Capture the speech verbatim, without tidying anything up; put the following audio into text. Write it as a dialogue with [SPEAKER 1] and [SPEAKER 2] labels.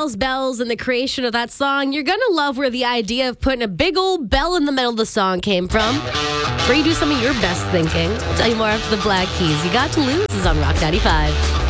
[SPEAKER 1] Hell's Bells and the creation of that song, you're going to love where the idea of putting a big old bell in the middle of the song came from. Where you do some of your best thinking. I'll tell you more after the Black Keys. You Got to Lose is on Rock ninety-five.